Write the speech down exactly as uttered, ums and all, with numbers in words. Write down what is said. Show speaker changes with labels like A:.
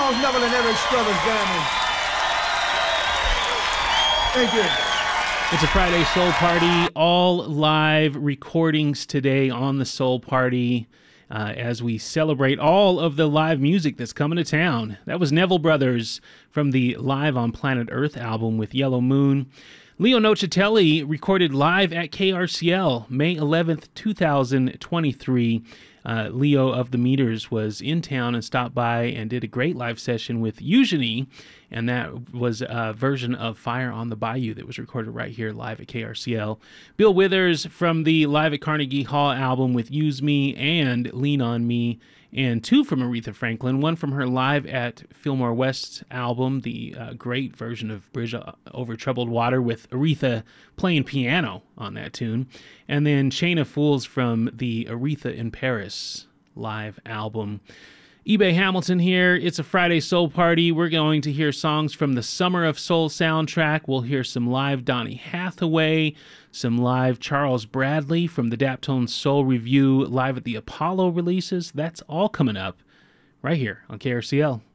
A: Charles Neville and Eric Struthers jamming. Thank you.
B: It's a Friday Soul Party, all live recordings today on the Soul Party uh, as we celebrate all of the live music that's coming to town. That was Neville Brothers from the Live on Planet Earth album with Yellow Moon. Leo Nocitelli recorded live at K R C L May eleventh, twenty twenty-three. Uh, Leo of the Meters was in town and stopped by and did a great live session with Eugenie, and that was a version of Fire on the Bayou that was recorded right here live at K R C L. Bill Withers from the Live at Carnegie Hall album with Use Me and Lean on Me, and two from Aretha Franklin, one from her Live at Fillmore West album, the uh, great version of Bridge Over Troubled Water with Aretha playing piano on that tune, and then Chain of Fools from the Aretha in Paris live album. eBay Hamilton here. It's a Friday Soul Party. We're going to hear songs from the Summer of Soul soundtrack. We'll hear some live Donny Hathaway, some live Charles Bradley from the Daptone Soul Review, live at the Apollo releases. That's all coming up right here on K R C L.